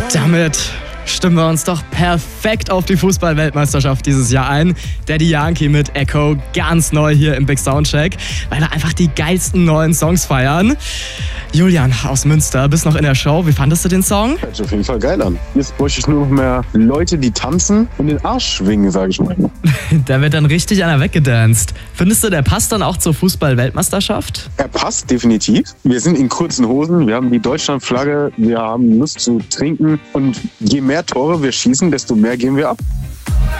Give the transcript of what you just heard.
Damit stimmen wir uns doch perfekt auf die Fußball-Weltmeisterschaft dieses Jahr ein. Daddy Yankee mit Echo, ganz neu hier im Big Soundcheck, weil wir einfach die geilsten neuen Songs feiern. Julian aus Münster, bist noch in der Show. Wie fandest du den Song? Hört sich auf jeden Fall geil an. Jetzt bräuchte ich nur noch mehr Leute, die tanzen und den Arsch schwingen, sage ich mal. Der wird dann richtig einer weggedanced. Findest du, der passt dann auch zur Fußball-Weltmeisterschaft? Er passt definitiv. Wir sind in kurzen Hosen, wir haben die Deutschlandflagge, wir haben Lust zu trinken und je mehr Tore wir schießen, desto mehr gehen wir ab.